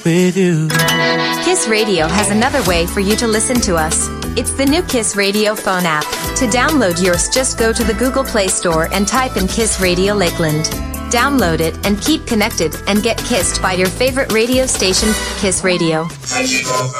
with you. Kiss Radio has another way for you to listen to us. It's the new Kiss Radio phone app. To download yours, just go to the Google Play Store and type in Kiss Radio Lakeland. Download it and keep connected and get kissed by your favorite radio station, Kiss Radio.